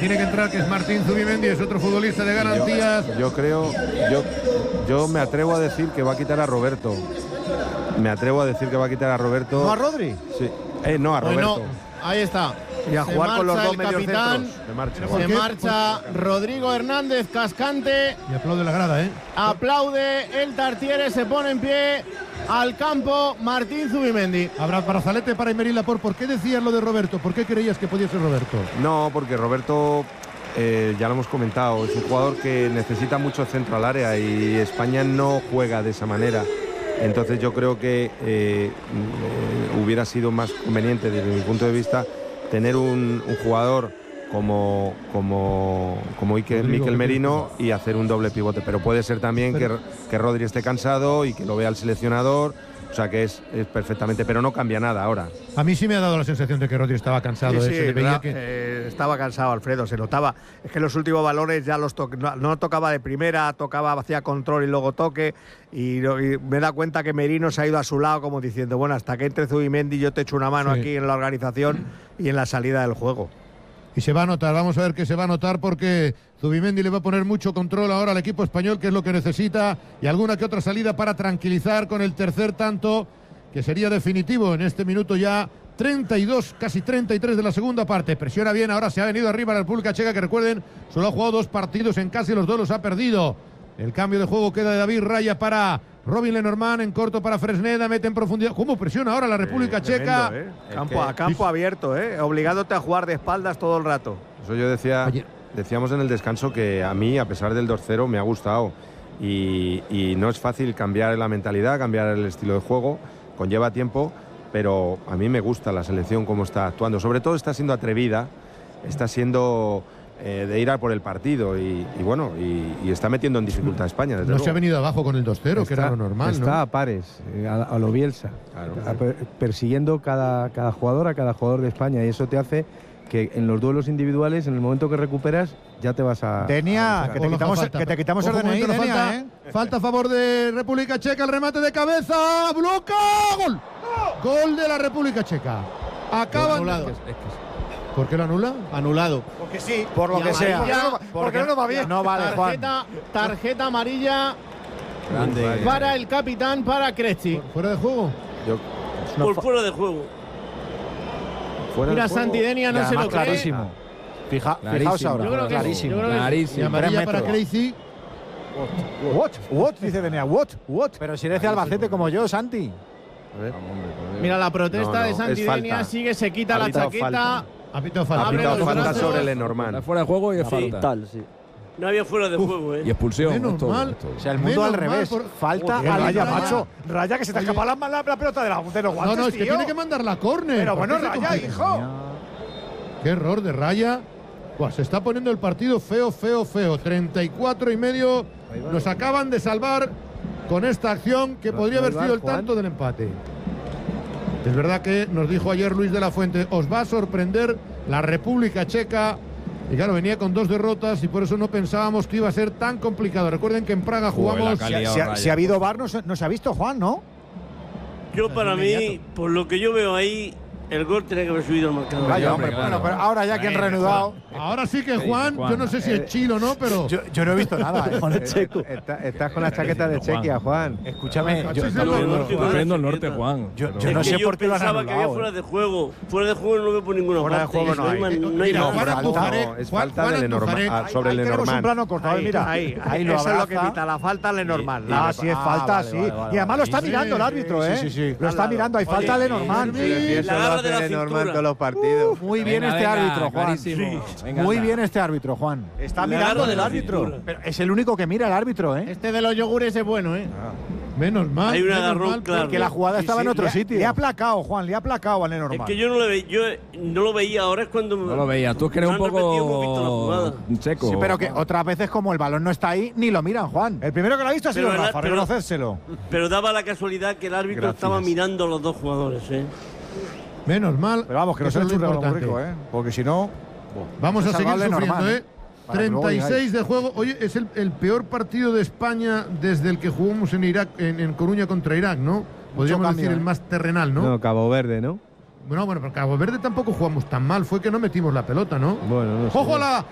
tiene que entrar, que es Martín Zubimendi, es otro futbolista de garantías. Yo me atrevo a decir que va a quitar a Roberto. ¿No a Rodri? Sí. No, a Roberto. Ahí está. Y a jugar con los dos capitán. mediocentros. Se marcha Rodrigo Hernández Cascante. Y aplaude la grada, ¿eh? Aplaude el Tartiere, se pone en pie al campo Martín Zubimendi. Habrá brazalete para Aymeric Laporte. ¿Por qué decías lo de Roberto? ¿Por qué creías que podía ser Roberto? No, porque Roberto, ya lo hemos comentado, es un jugador que necesita mucho centro al área y España no juega de esa manera. Entonces yo creo que hubiera sido más conveniente desde mi punto de vista tener un jugador como Mikel Merino y hacer un doble pivote, pero puede ser también que Rodri esté cansado y que lo vea el seleccionador, o sea que es perfectamente, pero no cambia nada ahora. A mí sí me ha dado la sensación de que Rodri estaba cansado. Sí, estaba cansado, Alfredo, se notaba. Es que los últimos balones ya no tocaba de primera, hacía control y luego toque, y me da cuenta que Merino se ha ido a su lado como diciendo, bueno, hasta que entre Zubimendi yo te echo una mano aquí en la organización y en la salida del juego. Y se va a notar, vamos a ver qué se va a notar, porque Zubimendi le va a poner mucho control ahora al equipo español, que es lo que necesita, y alguna que otra salida para tranquilizar con el tercer tanto, que sería definitivo en este minuto ya 32, casi 33 de la segunda parte. Presiona bien, ahora se ha venido arriba la República Checa, que recuerden, solo ha jugado 2 partidos en casi los 2 los ha perdido. El cambio de juego queda de David Raya para Robin Lenormand, en corto para Fresneda, mete en profundidad. ¿Cómo presiona ahora la República Checa? Campo abierto, obligándote a jugar de espaldas todo el rato. Eso yo decíamos en el descanso que a mí, a pesar del 2-0, me ha gustado. Y no es fácil cambiar la mentalidad, cambiar el estilo de juego, conlleva tiempo, pero a mí me gusta la selección como está actuando. Sobre todo está siendo atrevida, está siendo de ir a por el partido y está metiendo en dificultad a España. No se ha venido abajo con el 2-0, que era lo normal, está, ¿no? A pares, a lo Bielsa, claro. Persiguiendo cada jugador a cada jugador de España, y eso te hace que en los duelos individuales, en el momento que recuperas, ya te vas a... Denia, que te quitamos el DNI, Denia, Falta a favor de República Checa, el remate de cabeza, bloca, gol. Gol de la República Checa. Acaban... ¿Por qué lo anula? Anulado. Porque sí, por lo que sea. Porque no va bien. No vale, Juan. Tarjeta amarilla para el capitán, para Cresci. ¿Fuera de juego? Por fuera de juego. Mira, Santidenia no se lo clarísimo. cree. Fijaos ahora. Clarísimo. Y amarilla para Cresci. What? Dice Denia. What? Pero si eres de Albacete como yo, Santi. Mira la protesta de Santidenia, sigue, se quita la chaqueta. Ha pitado falta sobre Lenormand. Fuera de juego y es falta. No había fuera de juego, Y expulsión. Menos mal. O sea, el mundo al revés. Falta a Raya, macho. Raya, que se te escapa la pelota de los guantes, No, es que tiene que mandar la córner. Pero bueno, Raya, hijo. Qué error de Raya. Se está poniendo el partido feo. 34,5. Nos acaban de salvar con esta acción que podría haber sido el tanto del empate. Es verdad que nos dijo ayer Luis de la Fuente, os va a sorprender la República Checa. Y claro, venía con 2 derrotas y por eso no pensábamos que iba a ser tan complicado. Recuerden que en Praga jugamos... Si ha habido VAR, no se ha visto, Juan, ¿no? Yo, para mí, por lo que yo veo ahí, el gol tenía que haber subido al marcador. Vaya, hombre, bueno, pero ahora ya que han reanudado. Ahora sí que Juan, yo no sé si es chilo o no, pero. Yo no he visto nada. Estás con la chaqueta de Chequia, Juan. Escúchame, yo el norte, Juan. Yo no sé por qué lo han anulado. Pensaba que había fuera de juego. Fuera de juego no lo veo por ninguna parte. Fuera de juego no hay. Es falta de Lenormand sobre el Lenormand. Tenemos un plano cortado, mira. Ahí eso es lo que pita, la falta al Lenormand. Ah, sí, es falta, sí. Y además lo está mirando el árbitro, ¿eh? Sí. Lo está mirando, hay falta de Lenormand. Lenormand todos los partidos. Muy bien este árbitro, Juan. Muy bien este árbitro, Juan. Está mirando el árbitro. Pero es el único que mira el árbitro, ¿eh? Este de los yogures es bueno, ¿eh? Menos mal. Hay un agarrón, claro. Porque la jugada estaba en otro sitio. Le ha aplacado, Juan, le ha aplacado a Lenormand. Es que yo no lo veía, ahora es cuando... No lo veía, tú es que eres un poco seco. Sí, pero que otras veces como el balón no está ahí, ni lo miran, Juan. El primero que lo ha visto ha sido Rafa, reconocérselo. Pero daba la casualidad que el árbitro estaba mirando a los dos jugadores, ¿eh? Menos mal. Pero vamos, que no se ha hecho un regalo muy rico, ¿eh? Porque si no... Vamos a seguir sufriendo, ¿eh? 36 de juego. Oye, es el peor partido de España desde el que jugamos en Irak, en Coruña contra Irak, ¿no? Podríamos decir el más terrenal, ¿no? No, Cabo Verde, ¿no? Bueno, pero Cabo Verde tampoco jugamos tan mal. Fue que no metimos la pelota, ¿no? Bueno, no sé. ¡Ojo la